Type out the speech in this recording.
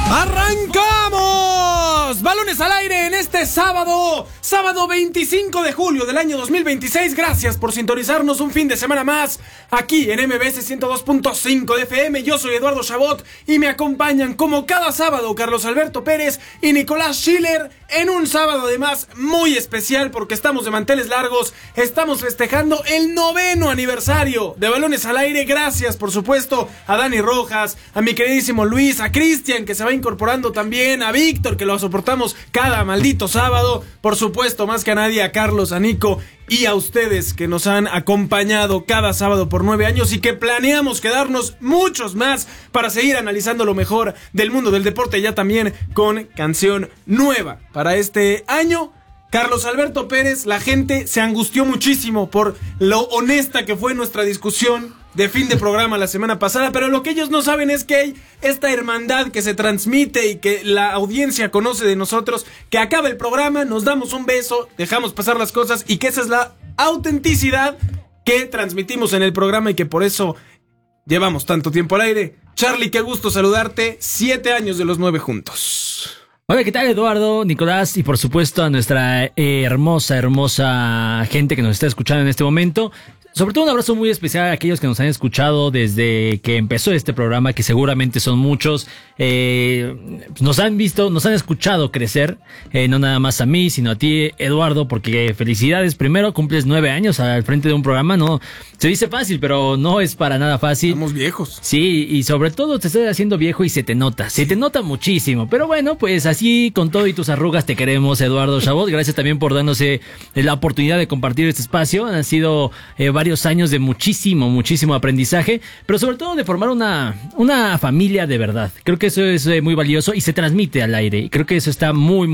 ¡Arrancamos! Balones al aire en este sábado 25 de julio del año 2026. Gracias por sintonizarnos un fin de semana más aquí en MBS 102.5 de FM. Yo soy Eduardo Chabot y me acompañan como cada sábado Carlos Alberto Pérez y Nicolás Schiller en un sábado además muy especial porque estamos de manteles largos. Estamos festejando el 9º aniversario de Balones al Aire. Gracias por supuesto a Dani Rojas, a mi queridísimo Luis, a Cristian que se va incorporando también, a Víctor que lo soportamos cada maldito sábado, por supuesto más que a nadie a Carlos, a Nico y a ustedes que nos han acompañado cada sábado por 9 años y que planeamos quedarnos muchos más para seguir analizando lo mejor del mundo del deporte, ya también con canción nueva para este año. Carlos Alberto Pérez, la gente se angustió muchísimo por lo honesta que fue nuestra discusión de fin de programa la semana pasada, pero lo que ellos no saben es que hay esta hermandad que se transmite y que la audiencia conoce de nosotros, que acaba el programa, nos damos un beso, dejamos pasar las cosas y que esa es la autenticidad que transmitimos en el programa y que por eso llevamos tanto tiempo al aire. Charlie, qué gusto saludarte, 7 años de los 9 juntos. Hola, ¿qué tal, Eduardo, Nicolás y por supuesto a nuestra hermosa gente que nos está escuchando en este momento? Sobre todo un abrazo muy especial a aquellos que nos han escuchado desde que empezó este programa, que seguramente son muchos. Nos han visto, nos han escuchado crecer, no nada más a mí, sino a ti, Eduardo, porque felicidades. Primero, cumples 9 años al frente de un programa, no se dice fácil, pero no es para nada fácil. Estamos viejos. Sí, y sobre todo te estás haciendo viejo y se te nota muchísimo. Pero bueno, pues así con todo y tus arrugas te queremos, Eduardo Chabot. Gracias también por darnos la oportunidad de compartir este espacio. Han sido varios años de muchísimo aprendizaje, pero sobre todo de formar una familia de verdad. Creo que eso es muy valioso y se transmite al aire. Y creo que eso está muy